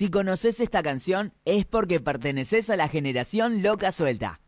Si conoces esta canción es porque perteneces a la generación loca suelta.